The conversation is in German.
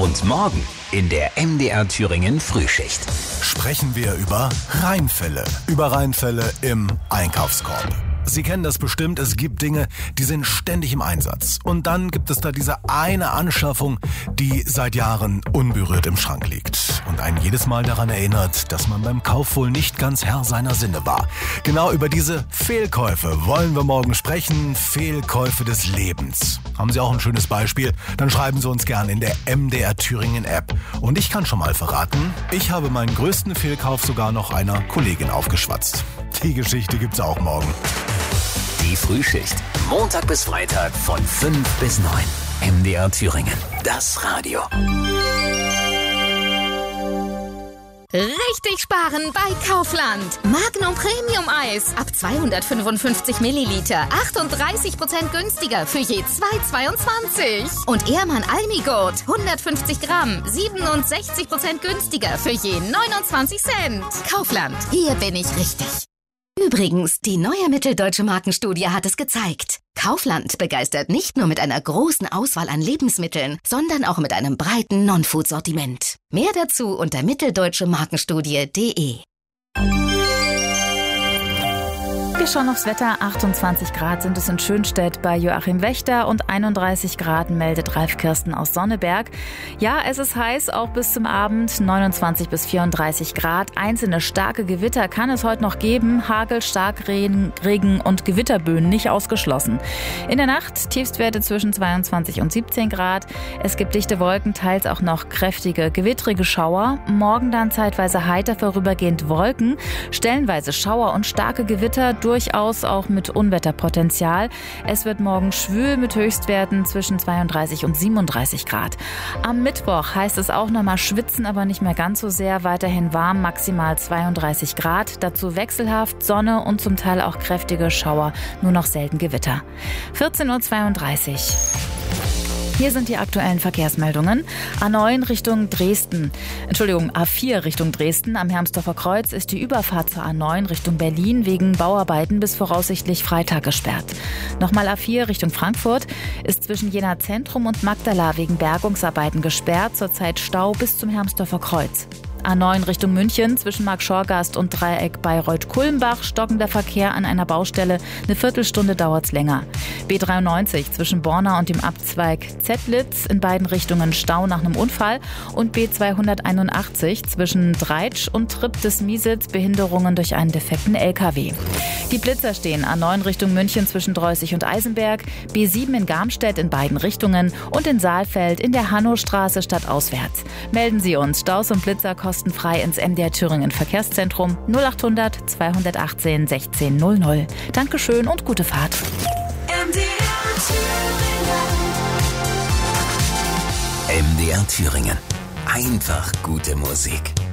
Und morgen in der MDR Thüringen Frühschicht sprechen wir über Reinfälle. Über Reinfälle im Einkaufskorb. Sie kennen das bestimmt, es gibt Dinge, die sind ständig im Einsatz. Und dann gibt es da diese eine Anschaffung, die seit Jahren unberührt im Schrank liegt. Und einen jedes Mal daran erinnert, dass man beim Kauf wohl nicht ganz Herr seiner Sinne war. Genau über diese Fehlkäufe wollen wir morgen sprechen. Fehlkäufe des Lebens. Haben Sie auch ein schönes Beispiel? Dann schreiben Sie uns gerne in der MDR Thüringen App. Und ich kann schon mal verraten, ich habe meinen größten Fehlkauf sogar noch einer Kollegin aufgeschwatzt. Die Geschichte gibt's auch morgen. Die Frühschicht. Montag bis Freitag von 5 bis 9. MDR Thüringen. Das Radio. Richtig sparen bei Kaufland. Magnum Premium Eis ab 255 Milliliter. 38% günstiger für je 2,22. Und Ehrmann Almigurt 150 Gramm. 67% günstiger für je 29 Cent. Kaufland. Hier bin ich richtig. Übrigens, die neue Mitteldeutsche Markenstudie hat es gezeigt. Kaufland begeistert nicht nur mit einer großen Auswahl an Lebensmitteln, sondern auch mit einem breiten Non-Food-Sortiment. Mehr dazu unter mitteldeutschemarkenstudie.de. Wir schauen aufs Wetter. 28 Grad sind es in Schönstedt bei Joachim Wächter und 31 Grad meldet Ralf Kirsten aus Sonneberg. Ja, es ist heiß, auch bis zum Abend. 29 bis 34 Grad. Einzelne starke Gewitter kann es heute noch geben. Hagel, Starkregen und Gewitterböen nicht ausgeschlossen. In der Nacht Tiefstwerte zwischen 22 und 17 Grad. Es gibt dichte Wolken, teils auch noch kräftige, gewittrige Schauer. Morgen dann zeitweise heiter vorübergehend Wolken. Stellenweise Schauer und starke Gewitter, durchaus auch mit Unwetterpotenzial. Es wird morgen schwül mit Höchstwerten zwischen 32 und 37 Grad. Am Mittwoch heißt es auch nochmal schwitzen, aber nicht mehr ganz so sehr. Weiterhin warm, maximal 32 Grad. Dazu wechselhaft Sonne und zum Teil auch kräftige Schauer, nur noch selten Gewitter. 14:32 Uhr. Hier sind die aktuellen Verkehrsmeldungen. A4 Richtung Dresden. Am Hermsdorfer Kreuz ist die Überfahrt zur A9 Richtung Berlin wegen Bauarbeiten bis voraussichtlich Freitag gesperrt. Nochmal A4 Richtung Frankfurt ist zwischen Jena Zentrum und Magdala wegen Bergungsarbeiten gesperrt. Zurzeit Stau bis zum Hermsdorfer Kreuz. A9 Richtung München zwischen Marktschorgast und Dreieck Bayreuth-Kulmbach stockender Verkehr an einer Baustelle. Eine Viertelstunde dauert's länger. B93 zwischen Borna und dem Abzweig Zettlitz in beiden Richtungen Stau nach einem Unfall. Und B281 zwischen Dreitsch und Tripp des Miesitz Behinderungen durch einen defekten LKW. Die Blitzer stehen A9 Richtung München zwischen Dreußig und Eisenberg, B7 in Garmstedt in beiden Richtungen und in Saalfeld in der Hannostraße stadtauswärts. Melden Sie uns Staus und Blitzer kostenfrei ins MDR Thüringen Verkehrszentrum 0800 218 1600. Dankeschön und gute Fahrt. MDR Thüringen. Einfach gute Musik.